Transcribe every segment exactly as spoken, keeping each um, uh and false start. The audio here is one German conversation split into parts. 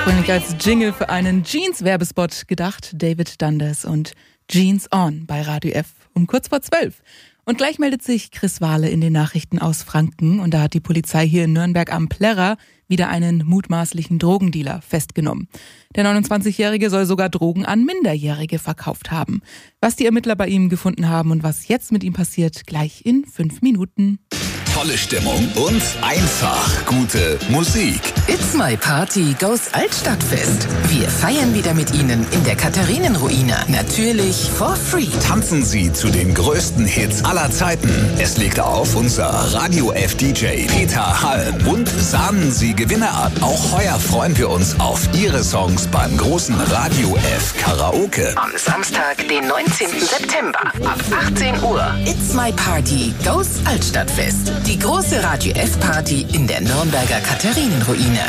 Ursprünglich als Jingle für einen Jeans-Werbespot gedacht. David Dundas und Jeans On bei Radio F um kurz vor zwölf. Und gleich meldet sich Chris Wahle in den Nachrichten aus Franken. Und da hat die Polizei hier in Nürnberg am Plärrer wieder einen mutmaßlichen Drogendealer festgenommen. Der neunundzwanzigjährige soll sogar Drogen an Minderjährige verkauft haben. Was die Ermittler bei ihm gefunden haben und was jetzt mit ihm passiert, gleich in fünf Minuten. Tolle Stimmung und einfach gute Musik. It's My Party goes Altstadtfest. Wir feiern wieder mit Ihnen in der Katharinenruine. Natürlich for free. Tanzen Sie zu den größten Hits aller Zeiten. Es legt auf unser Radio F D J Peter Halm und sahnen Sie Gewinne ab. Auch heuer freuen wir uns auf Ihre Songs beim großen Radio F Karaoke. Am Samstag, den neunzehnten September ab achtzehn Uhr. It's My Party goes Altstadtfest. Die große Radio F Party in der Nürnberger Katharinenruine.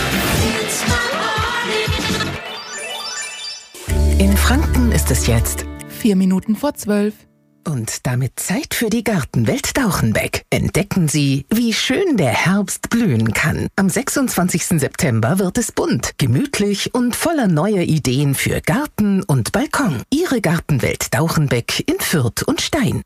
In Franken ist es jetzt Vier Minuten vor zwölf. und damit Zeit für die Gartenwelt Dauchenbeck. Entdecken Sie, wie schön der Herbst blühen kann. Am sechsundzwanzigsten September wird es bunt, gemütlich und voller neuer Ideen für Garten und Balkon. Ihre Gartenwelt Dauchenbeck in Fürth und Stein.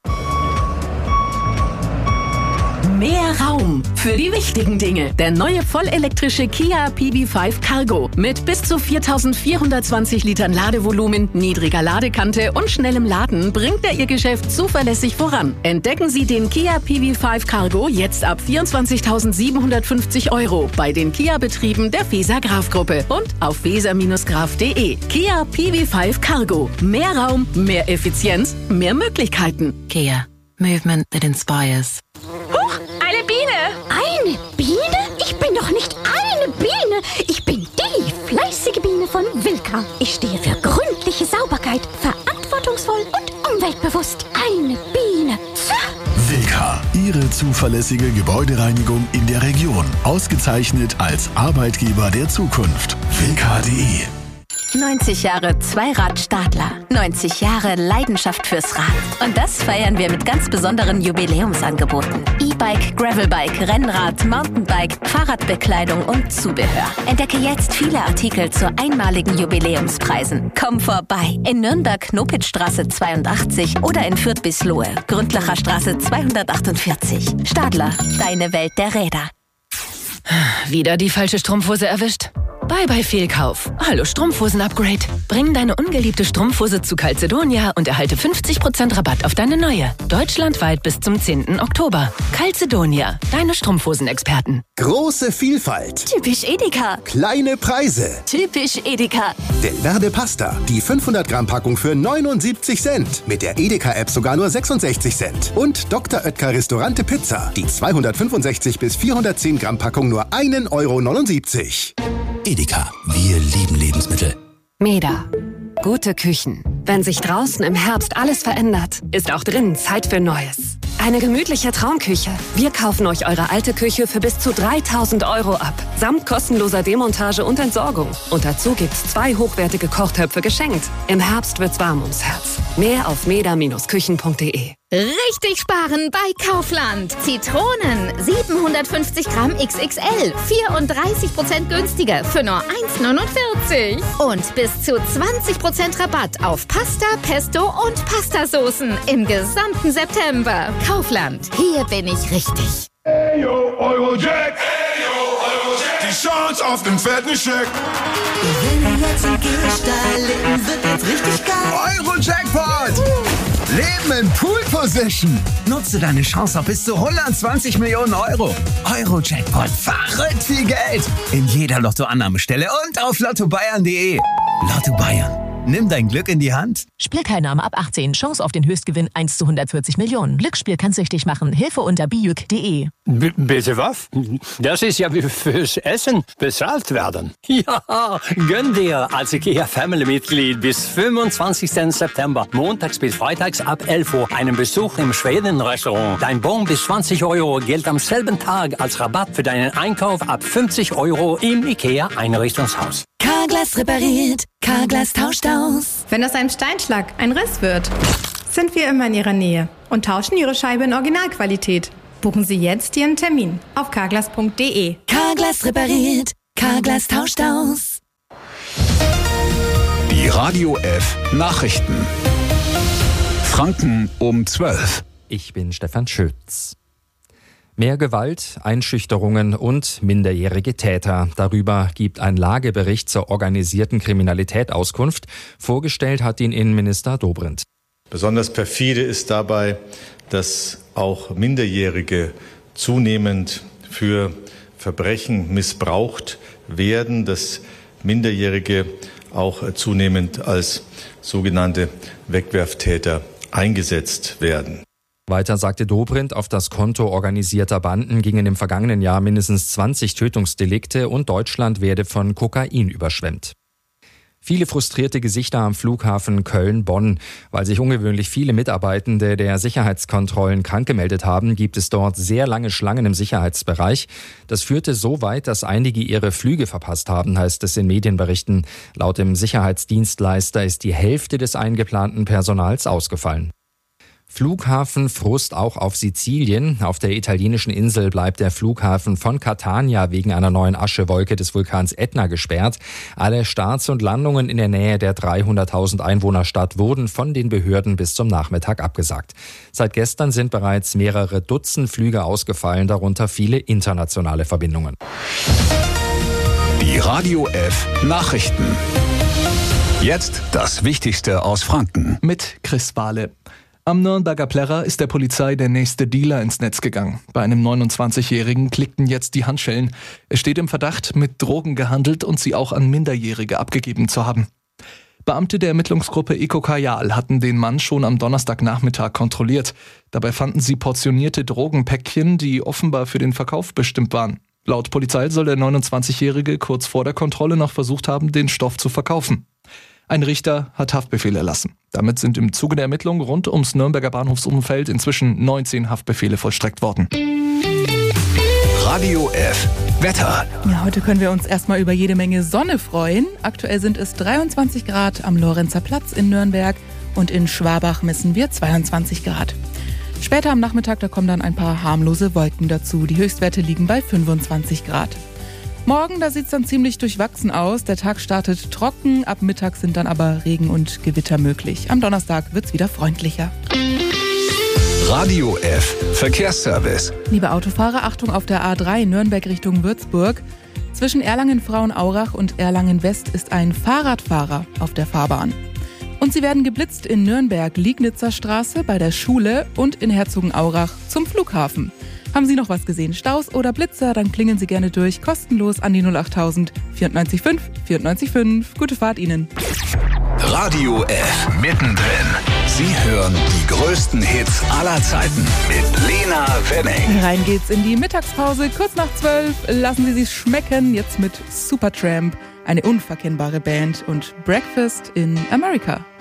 Mehr Raum für die wichtigen Dinge. Der neue vollelektrische Kia P V fünf Cargo mit bis zu viertausendvierhundertzwanzig Litern Ladevolumen, niedriger Ladekante und schnellem Laden bringt er Ihr Geschäft zuverlässig voran. Entdecken Sie den Kia P V fünf Cargo jetzt ab vierundzwanzigtausendsiebenhundertfünfzig Euro bei den Kia-Betrieben der Weser Graf Gruppe und auf weser Graf punkt de. Kia P V fünf Cargo. Mehr Raum, mehr Effizienz, mehr Möglichkeiten. Kia. Movement that inspires. Huch, eine Biene! Eine Biene? Ich bin doch nicht eine Biene. Ich bin die fleißige Biene von Wilka. Ich stehe für gründliche Sauberkeit, verantwortungsvoll und umweltbewusst. Eine Biene. Wilka, Ihre zuverlässige Gebäudereinigung in der Region. Ausgezeichnet als Arbeitgeber der Zukunft. Wilka punkt de. neunzig Jahre Zweirad-Stadler. neunzig Jahre Leidenschaft fürs Rad. Und das feiern wir mit ganz besonderen Jubiläumsangeboten. E-Bike, Gravelbike, Rennrad, Mountainbike, Fahrradbekleidung und Zubehör. Entdecke jetzt viele Artikel zu einmaligen Jubiläumspreisen. Komm vorbei. In Nürnberg Knopitzstraße zweiundachtzig oder in Fürth-Bislohe Gründlacher Straße zweihundertachtundvierzig. Stadler, deine Welt der Räder. Wieder die falsche Strumpfhose erwischt? Bye bye Fehlkauf. Hallo Strumpfhosen-Upgrade. Bring deine ungeliebte Strumpfhose zu Calzedonia und erhalte fünfzig Prozent Rabatt auf deine neue. Deutschlandweit bis zum zehnten Oktober. Calzedonia, deine Strumpfhosenexperten. Große Vielfalt. Typisch Edeka. Kleine Preise. Typisch Edeka. Delverde Pasta. Die fünfhundert Gramm Packung für neunundsiebzig Cent. Mit der Edeka-App sogar nur sechsundsechzig Cent. Und Doktor Oetker Restaurante Pizza. Die zweihundertfünfundsechzig bis vierhundertzehn Gramm Packung nur einen Euro neunundsiebzig. Edeka, wir lieben Lebensmittel. Meda. Gute Küchen. Wenn sich draußen im Herbst alles verändert, ist auch drinnen Zeit für Neues. Eine gemütliche Traumküche. Wir kaufen euch eure alte Küche für bis zu dreitausend Euro ab. Samt kostenloser Demontage und Entsorgung. Und dazu gibt's zwei hochwertige Kochtöpfe geschenkt. Im Herbst wird's warm ums Herz. Mehr auf meda Küchen punkt de. Richtig sparen bei Kaufland. Zitronen, siebenhundertfünfzig Gramm X X L, vierunddreißig Prozent günstiger für nur eins neunundvierzig. Und bis zu zwanzig Prozent Rabatt auf Pasta, Pesto und Pastasoßen im gesamten September. Kaufland, hier bin ich richtig. Hey yo, Eurojack. Hey yo, Eurojack. Die Chance auf den fetten Scheck. Wenn jetzt im Gehsteig leben, wird jetzt richtig geil. Euro-Jackpot! Leben in Pool-Position. Nutze deine Chance auf bis zu hundertzwanzig Millionen Euro. Euro-Jackpot. Verrückt viel Geld. In jeder Lottoannahmestelle und auf lotto bayern punkt de. Lotto Bayern. Nimm dein Glück in die Hand. Spielteilnahme ab achtzehn. Chance auf den Höchstgewinn eins zu hundertvierzig Millionen. Glücksspiel kann süchtig machen. Hilfe unter bijuk punkt de. B- bitte was? Das ist ja wie fürs Essen bezahlt werden. Ja, gönn dir als IKEA Family-Mitglied bis fünfundzwanzigsten September, montags bis freitags ab elf Uhr, einen Besuch im Schweden-Restaurant. Dein Bon bis zwanzig Euro gilt am selben Tag als Rabatt für deinen Einkauf ab fünfzig Euro im IKEA-Einrichtungshaus. Carglass repariert, Carglass tauscht aus. Wenn aus einem Steinschlag ein Riss wird, sind wir immer in Ihrer Nähe und tauschen Ihre Scheibe in Originalqualität. Buchen Sie jetzt Ihren Termin auf carglass punkt de. Carglass repariert, Carglass tauscht aus. Die Radio F Nachrichten. Franken um zwölf. Ich bin Stefan Schütz. Mehr Gewalt, Einschüchterungen und minderjährige Täter. Darüber gibt ein Lagebericht zur organisierten Kriminalität Auskunft. Vorgestellt hat ihn Innenminister Dobrindt. Besonders perfide ist dabei, dass auch Minderjährige zunehmend für Verbrechen missbraucht werden, dass Minderjährige auch zunehmend als sogenannte Wegwerftäter eingesetzt werden. Weiter sagte Dobrindt, auf das Konto organisierter Banden gingen im vergangenen Jahr mindestens zwanzig Tötungsdelikte und Deutschland werde von Kokain überschwemmt. Viele frustrierte Gesichter am Flughafen Köln-Bonn. Weil sich ungewöhnlich viele Mitarbeitende der Sicherheitskontrollen krank gemeldet haben, gibt es dort sehr lange Schlangen im Sicherheitsbereich. Das führte so weit, dass einige ihre Flüge verpasst haben, heißt es in Medienberichten. Laut dem Sicherheitsdienstleister ist die Hälfte des eingeplanten Personals ausgefallen. Flughafenfrust auch auf Sizilien. Auf der italienischen Insel bleibt der Flughafen von Catania wegen einer neuen Aschewolke des Vulkans Etna gesperrt. Alle Starts und Landungen in der Nähe der dreihunderttausend Einwohnerstadt wurden von den Behörden bis zum Nachmittag abgesagt. Seit gestern sind bereits mehrere Dutzend Flüge ausgefallen, darunter viele internationale Verbindungen. Die Radio F Nachrichten. Jetzt das Wichtigste aus Franken. Mit Chris Wahle. Am Nürnberger Plärrer ist der Polizei der nächste Dealer ins Netz gegangen. Bei einem neunundzwanzigjährigen klickten jetzt die Handschellen. Er steht im Verdacht, mit Drogen gehandelt und sie auch an Minderjährige abgegeben zu haben. Beamte der Ermittlungsgruppe Eco Kajal hatten den Mann schon am Donnerstagnachmittag kontrolliert. Dabei fanden sie portionierte Drogenpäckchen, die offenbar für den Verkauf bestimmt waren. Laut Polizei soll der neunundzwanzigjährige kurz vor der Kontrolle noch versucht haben, den Stoff zu verkaufen. Ein Richter hat Haftbefehl erlassen. Damit sind im Zuge der Ermittlungen rund ums Nürnberger Bahnhofsumfeld inzwischen neunzehn Haftbefehle vollstreckt worden. Radio F Wetter. Ja, heute können wir uns erstmal über jede Menge Sonne freuen. Aktuell sind es dreiundzwanzig Grad am Lorenzer Platz in Nürnberg und in Schwabach messen wir zweiundzwanzig Grad. Später am Nachmittag, da kommen dann ein paar harmlose Wolken dazu. Die Höchstwerte liegen bei fünfundzwanzig Grad. Morgen, da sieht es dann ziemlich durchwachsen aus. Der Tag startet trocken, ab Mittag sind dann aber Regen und Gewitter möglich. Am Donnerstag wird es wieder freundlicher. Radio F Verkehrsservice. Liebe Autofahrer, Achtung auf der A drei Nürnberg Richtung Würzburg. Zwischen Erlangen-Frauenaurach und Erlangen-West ist ein Fahrradfahrer auf der Fahrbahn. Und sie werden geblitzt in Nürnberg-Liegnitzer Straße bei der Schule und in Herzogenaurach zum Flughafen. Haben Sie noch was gesehen? Staus oder Blitzer? Dann klingeln Sie gerne durch, kostenlos an die null achttausend vierundneunzig fünf vierundneunzig fünf. Gute Fahrt Ihnen. Radio F mittendrin. Sie hören die größten Hits aller Zeiten mit Lena Wenning. Rein geht's in die Mittagspause, kurz nach zwölf. Lassen Sie sich's schmecken, jetzt mit Supertramp, eine unverkennbare Band und Breakfast in America.